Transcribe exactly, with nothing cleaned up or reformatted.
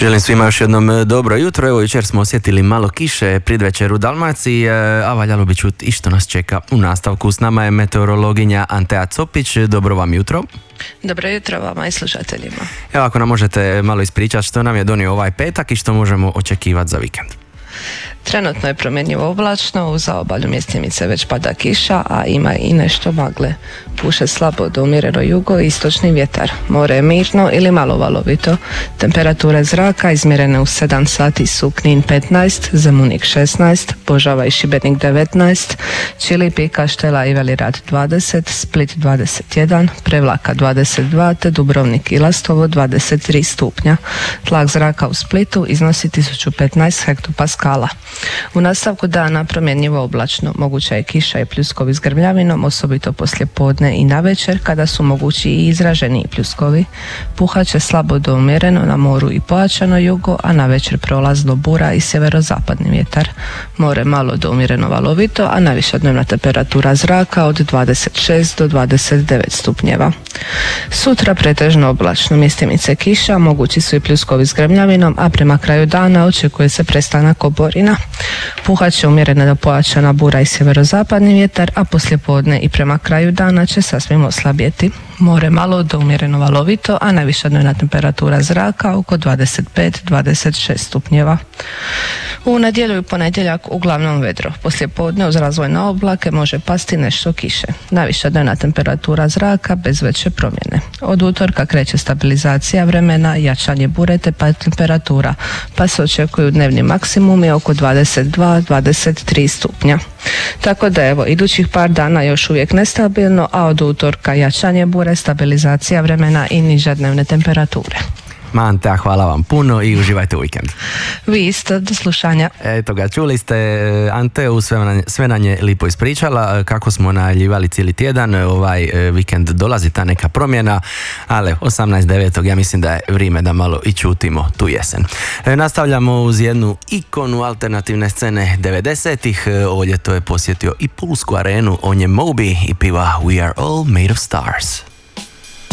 Želim svima još jednom dobro jutro. Evo, jučer smo osjetili malo kiše predvečer u Dalmaciji, a valjalo bi čuti i što nas čeka u nastavku. S nama je meteorologinja Antea Copić. Dobro vam jutro. Dobro jutro vama i slušateljima. Evo, ako nam možete malo ispričati što nam je donio ovaj petak i što možemo očekivati za vikend. Trenutno je promjenjivo oblačno, u zaobalju mjestimice već pada kiša, a ima i nešto magle. Puše slabo do umjereno jugo i istočni vjetar. More je mirno ili malo valovito. Temperature zraka izmjerene u sedam sati su Knin petnaest, Zemunik šesnaest, Božava i Šibenik devetnaest, Čilipi, Kaštela i Velirad dvadeset, Split dvadeset jedan, Prevlaka dvadeset dva te Dubrovnik i Lastovo dvadeset tri stupnja. Tlak zraka u Splitu iznosi tisuću petnaest hektopaskala. U nastavku dana promjenjivo oblačno, moguća je kiša i pljuskovi s grmljavinom, osobito poslije podne i navečer kada su mogući i izraženiji pljuskovi. Puhat će slabo do umjereno na moru i pojačano jugo, a navečer prolazno bura i sjeverozapadni vjetar. More malo do umjereno valovito, a najviša dnevna temperatura zraka od dvadeset šest do dvadeset devet stupnjeva. Sutra pretežno oblačno, mjestimice kiša, mogući su i pljuskovi s grmljavinom, a prema kraju dana očekuje se prestanak oborina. Puhat će umjerena do pojačana bura i sjeverozapadni vjetar, a poslijepodne i prema kraju dana će sasvim oslabjeti. More malo do umjereno valovito, a najviša dnevna temperatura zraka oko dvadeset pet do dvadeset šest stupnjeva. U nedjelju i ponedjeljak uglavnom vedro. Poslijepodne uz razvojne oblake može pasti nešto kiše. Najviša dnevna temperatura zraka bez veće promjene. Od utorka kreće stabilizacija vremena, jačanje bure te pad temperatura, pa se očekuju dnevni maksimumi oko dvadeset dva do dvadeset tri stupnja. Tako da evo, idućih par dana još uvijek nestabilno, a od utorka jačanje bure, stabilizacija vremena i niže dnevne temperature. Antea, hvala vam puno i uživajte u vikendu. Vi isto, do slušanja. Eto ga, čuli ste Anteu, sve, sve nam je lipo ispričala, kako smo najavljivali cijeli tjedan, ovaj vikend dolazi ta neka promjena, ali osamnaest devetog ja mislim da je vrijeme da malo i čutimo tu jesen. E, nastavljamo uz jednu ikonu alternativne scene devedesetih, ovdje to je posjetio i Pulsku arenu, on je Moby i piva We are all made of stars.